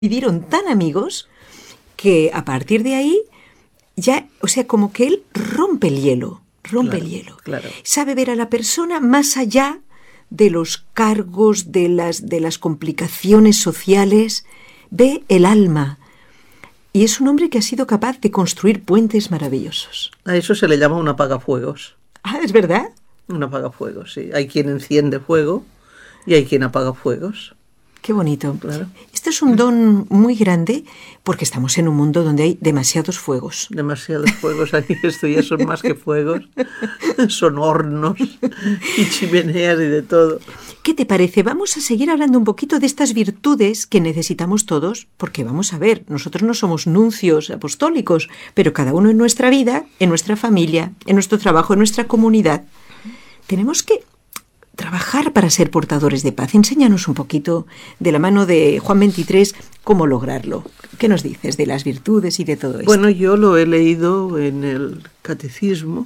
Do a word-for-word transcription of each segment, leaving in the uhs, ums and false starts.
vivieron tan amigos que a partir de ahí ya, o sea, como que él rompe el hielo, rompe claro, el hielo. Claro. Sabe ver a la persona más allá de los cargos, de las, de las complicaciones sociales, ve el alma. Y es un hombre que ha sido capaz de construir puentes maravillosos. A eso se le llama un apagafuegos. Ah, ¿es verdad? Un apagafuegos, sí. Hay quien enciende fuego y hay quien apaga fuegos. Qué bonito. Claro. Esto es un don muy grande porque estamos en un mundo donde hay demasiados fuegos. Demasiados fuegos. Aquí esto ya son más que fuegos. Son hornos y chimeneas y de todo. ¿Qué te parece? Vamos a seguir hablando un poquito de estas virtudes que necesitamos todos, porque vamos a ver, nosotros no somos nuncios apostólicos, pero cada uno en nuestra vida, en nuestra familia, en nuestro trabajo, en nuestra comunidad, tenemos que trabajar para ser portadores de paz. Enséñanos un poquito, de la mano de Juan veintitrés, cómo lograrlo. ¿Qué nos dices de las virtudes y de todo esto? Bueno, yo lo he leído en el catecismo,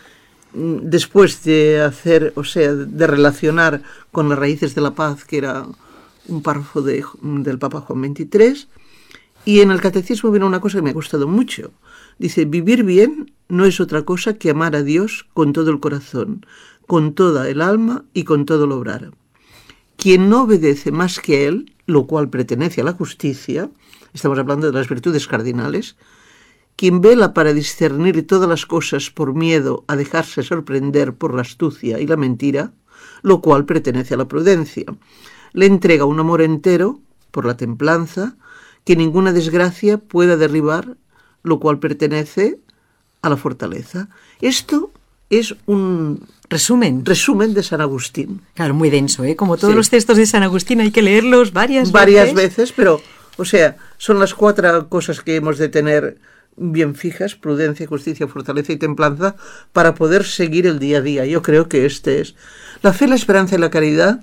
después de hacer, o sea, de relacionar con las raíces de la paz, que era un párrafo de, del Papa Juan veintitrés, y en el catecismo viene una cosa que me ha gustado mucho. Dice, vivir bien no es otra cosa que amar a Dios con todo el corazón, con toda el alma y con todo el obrar. Quien no obedece más que Él, lo cual pertenece a la justicia, estamos hablando de las virtudes cardinales, quien vela para discernir todas las cosas por miedo a dejarse sorprender por la astucia y la mentira, lo cual pertenece a la prudencia, le entrega un amor entero por la templanza, que ninguna desgracia pueda derribar, lo cual pertenece a la fortaleza. Esto es un resumen resumen de San Agustín. Claro, muy denso, ¿eh? Como todos sí. los textos de San Agustín hay que leerlos varias, varias veces. veces, pero, o sea, son las cuatro cosas que hemos de tener bien fijas: prudencia, justicia, fortaleza y templanza, para poder seguir el día a día. Yo creo que este es. La fe, la esperanza y la caridad,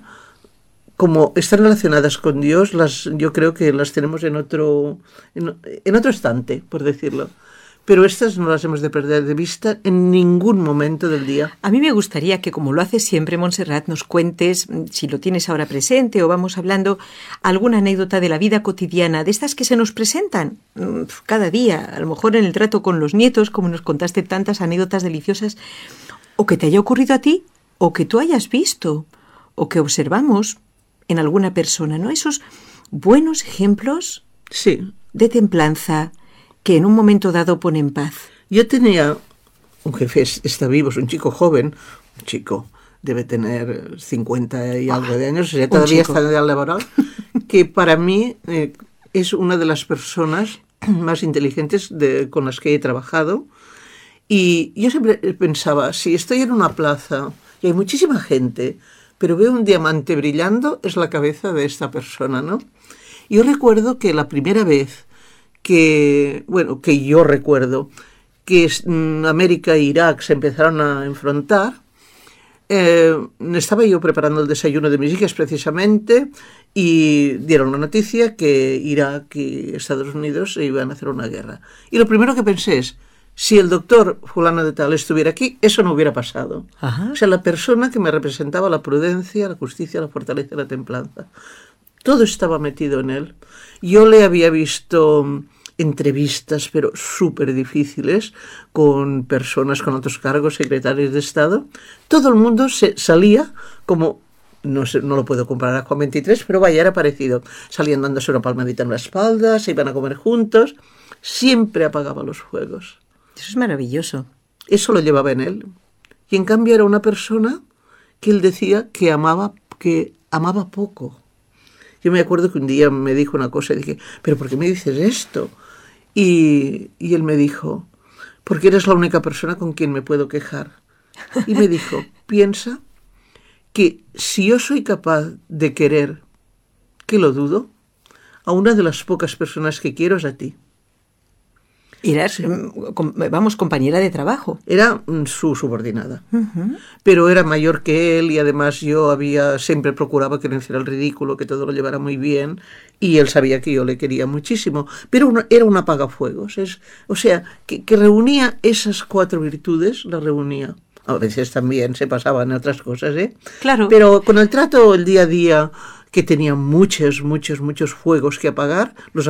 como están relacionadas con Dios, las, yo creo que las tenemos en otro, en, en otro estante, por decirlo. Pero estas no las hemos de perder de vista en ningún momento del día. A mí me gustaría que, como lo haces siempre, Montserrat, nos cuentes, si lo tienes ahora presente o vamos hablando, alguna anécdota de la vida cotidiana, de estas que se nos presentan cada día, a lo mejor en el trato con los nietos, como nos contaste tantas anécdotas deliciosas, o que te haya ocurrido a ti, o que tú hayas visto, o que observamos en alguna persona, ¿no? Esos buenos ejemplos sí. de templanza, que en un momento dado pone en paz. Yo tenía un jefe, está vivo, es un chico joven, un chico, debe tener cincuenta y algo de años, o sea, todavía está en edad laboral, que para mí eh, es una de las personas más inteligentes de, con las que he trabajado. Y yo siempre pensaba, si estoy en una plaza y hay muchísima gente, pero veo un diamante brillando, es la cabeza de esta persona, ¿no? Yo recuerdo que la primera vez que, bueno, que yo recuerdo que América e Irak se empezaron a enfrentar, eh, estaba yo preparando el desayuno de mis hijas precisamente y dieron la noticia que Irak y Estados Unidos se iban a hacer una guerra. Y lo primero que pensé es, si el doctor fulano de tal estuviera aquí, eso no hubiera pasado. Ajá. O sea, la persona que me representaba la prudencia, la justicia, la fortaleza y la templanza. Todo estaba metido en él. Yo le había visto entrevistas, pero súper difíciles, con personas con altos cargos, secretarios de Estado. Todo el mundo se salía como, no sé, no lo puedo comparar a Juan veintitrés, pero vaya, era parecido. Salían dándose una palmadita en la espalda, se iban a comer juntos. Siempre apagaba los fuegos. Eso es maravilloso. Eso lo llevaba en él. Y en cambio era una persona que él decía que amaba, que amaba poco. Yo me acuerdo que un día me dijo una cosa y dije, ¿pero por qué me dices esto? Y, y él me dijo, porque eres la única persona con quien me puedo quejar. Y me dijo, piensa que si yo soy capaz de querer, que lo dudo, a una de las pocas personas que quiero es a ti. Eras, sí. vamos, compañera de trabajo. Era su subordinada. Uh-huh. Pero era mayor que él y además yo había siempre procuraba que no hiciera el ridículo, que todo lo llevara muy bien, y él sabía que yo le quería muchísimo. Pero una, era un apagafuegos. Es, o sea, que, que reunía esas cuatro virtudes, las reunía. A veces también se pasaban en otras cosas, ¿eh? Claro. Pero con el trato, el día a día, que tenía muchos, muchos, muchos fuegos que apagar. Los